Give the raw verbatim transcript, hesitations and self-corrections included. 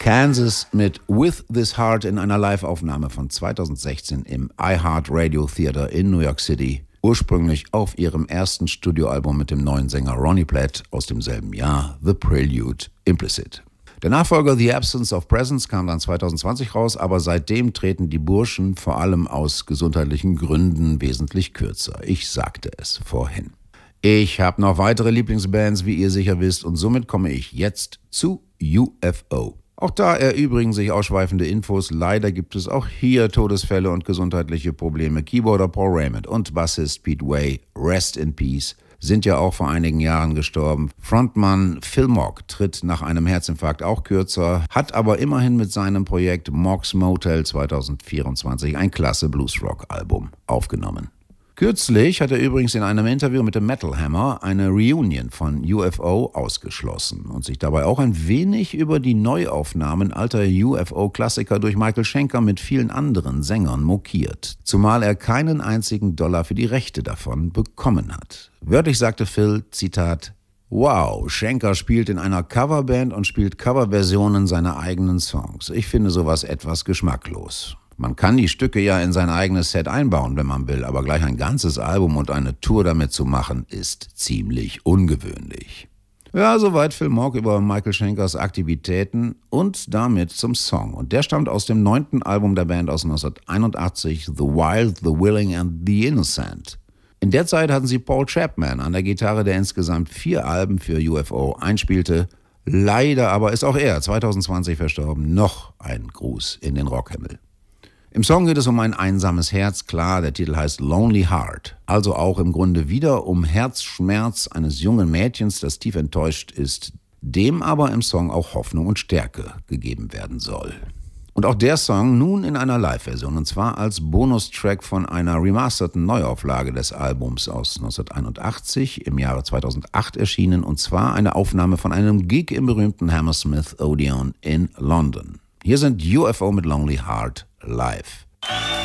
Kansas mit With This Heart in einer Live-Aufnahme von zweitausendsechzehn im iHeartRadio Theater in New York City. Ursprünglich auf ihrem ersten Studioalbum mit dem neuen Sänger Ronnie Platt aus demselben Jahr, The Prelude Implicit. Der Nachfolger The Absence of Presence kam dann zweitausendzwanzig raus, aber seitdem treten die Burschen vor allem aus gesundheitlichen Gründen wesentlich kürzer. Ich sagte es vorhin. Ich habe noch weitere Lieblingsbands, wie ihr sicher wisst, und somit komme ich jetzt zu U F O. Auch da erübrigen sich ausschweifende Infos. Leider gibt es auch hier Todesfälle und gesundheitliche Probleme. Keyboarder Paul Raymond und Bassist Pete Way, rest in peace, sind ja auch vor einigen Jahren gestorben. Frontmann Phil Mogg tritt nach einem Herzinfarkt auch kürzer, hat aber immerhin mit seinem Projekt Mogg's Motel zweitausendvierundzwanzig ein klasse Bluesrock-Album aufgenommen. Kürzlich hat er übrigens in einem Interview mit dem Metal Hammer eine Reunion von U F O ausgeschlossen und sich dabei auch ein wenig über die Neuaufnahmen alter U F O-Klassiker durch Michael Schenker mit vielen anderen Sängern mokiert, zumal er keinen einzigen Dollar für die Rechte davon bekommen hat. Wörtlich sagte Phil, Zitat, Wow, Schenker spielt in einer Coverband und spielt Coverversionen seiner eigenen Songs. Ich finde sowas etwas geschmacklos. Man kann die Stücke ja in sein eigenes Set einbauen, wenn man will, aber gleich ein ganzes Album und eine Tour damit zu machen, ist ziemlich ungewöhnlich. Ja, soweit Phil Mogg über Michael Schenkers Aktivitäten und damit zum Song. Und der stammt aus dem neunten Album der Band aus neunzehnhunderteinundachtzig, The Wild, The Willing and The Innocent. In der Zeit hatten sie Paul Chapman an der Gitarre, der insgesamt vier Alben für U F O einspielte. Leider aber ist auch er zweitausendzwanzig verstorben. Noch ein Gruß in den Rockhimmel. Im Song geht es um ein einsames Herz, klar, der Titel heißt Lonely Heart, also auch im Grunde wieder um Herzschmerz eines jungen Mädchens, das tief enttäuscht ist, dem aber im Song auch Hoffnung und Stärke gegeben werden soll. Und auch der Song nun in einer Live-Version, und zwar als Bonustrack von einer remasterten Neuauflage des Albums aus neunzehnhunderteinundachtzig, im Jahre zweitausendacht erschienen, und zwar eine Aufnahme von einem Gig im berühmten Hammersmith Odeon in London. Hier sind U F O mit Lonely Heart live.